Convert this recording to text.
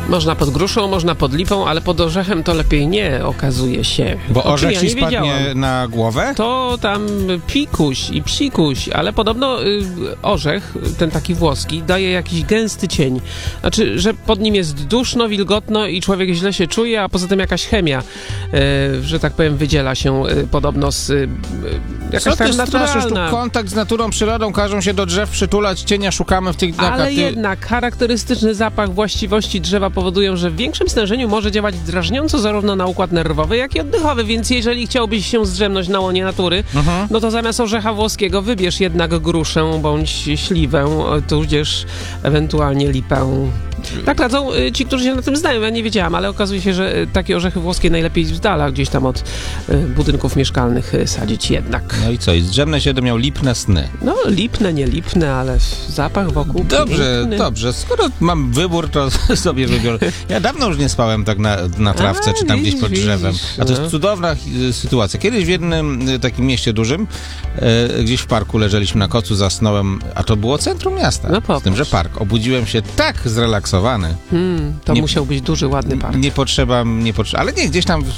Można pod gruszą, można pod lipą, ale pod orzechem to lepiej nie, okazuje się. Bo orzech ja ci nie spadnie wiedziałam. na głowę? To tam pikuś i psikuś, ale podobno orzech, ten taki włoski, daje jakiś gęsty cień. Znaczy, że pod nim jest duszno, wilgotno i człowiek źle się czuje, a poza tym jakaś chemia, że tak powiem, wydziela się podobno z jakaś Co ty tam straszysz? Tu naturalna. kontakt z naturą, przyrodą, każą się do drzew przytulać, cienia szukamy w tych dniach, Ale jednak charakterystyczny zapach, właściwości drzewa powodują, że w większym stężeniu może działać drażniąco zarówno na układ nerwowy, jak i oddechowy, więc jeżeli chciałbyś się zdrzemnąć na łonie natury, no to zamiast orzecha włoskiego wybierz jednak gruszę bądź śliwę, tudzież ewentualnie lipę. Tak radzą ci, którzy się na tym znają. Ja nie wiedziałam, ale okazuje się, że takie orzechy włoskie najlepiej z dala, gdzieś tam od budynków mieszkalnych sadzić jednak. No i co? I zdrzemnę się, będę miał lipne sny. No, lipne, nie lipne, ale zapach wokół Dobrze, piękny. dobrze. Skoro mam wybór, to sobie wybiorę. Ja dawno już nie spałem tak na trawce, czy tam gdzieś pod drzewem. A to jest cudowna sytuacja. Kiedyś w jednym takim mieście dużym, gdzieś w parku leżeliśmy na kocu, zasnąłem, a to było centrum miasta. No z tym, że park. Obudziłem się tak zrelaksowany. To Nie- musiał być duży, ładny park. Nie potrzeba, ale nie, gdzieś tam